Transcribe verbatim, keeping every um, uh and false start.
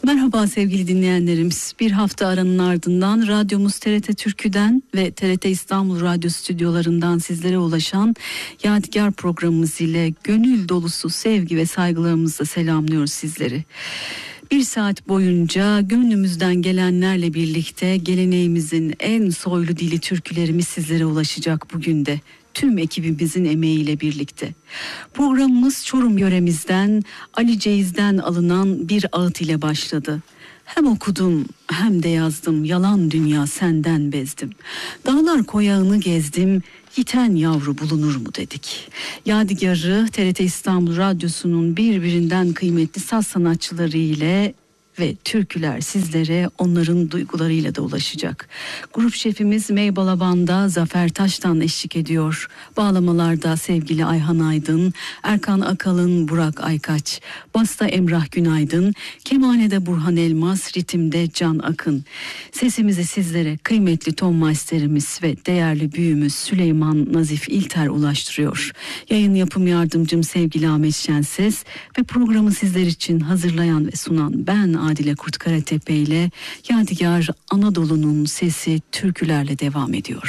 Merhaba sevgili dinleyenlerimiz. Bir hafta aranın ardından radyomuz T R T Türkü'den ve T R T İstanbul Radyo stüdyolarından sizlere ulaşan Yadigar programımız ile gönül dolusu sevgi ve saygılarımızla selamlıyoruz sizleri. Bir saat boyunca gönlümüzden gelenlerle birlikte geleneğimizin en soylu dili türkülerimiz sizlere ulaşacak bugün de. Tüm ekibimizin emeğiyle birlikte. Programımız Çorum yöremizden, Ali Ceyiz'den alınan bir ağıt ile başladı. Hem okudum hem de yazdım, yalan dünya senden bezdim. Dağlar koyağını gezdim, yiten yavru bulunur mu dedik. Yadigarı T R T İstanbul Radyosu'nun birbirinden kıymetli saz sanatçıları ile ve türküler sizlere onların duygularıyla da ulaşacak. Grup şefimiz May Balaban'da Zafer Taş'tan eşlik ediyor. Bağlamalarda sevgili Ayhan Aydın, Erkan Akalın, Burak Aykaç, Basta Emrah Günaydın, kemanede Burhan Elmas, ritimde Can Akın. Sesimizi sizlere kıymetli ton masterimiz ve değerli büyüğümüz Süleyman Nazif İlter ulaştırıyor. Yayın yapım yardımcım sevgili Ahmet Şenses ve programı sizler için hazırlayan ve sunan ben Adile Kurtkaratepe ile Yadigar Anadolu'nun sesi türkülerle devam ediyor.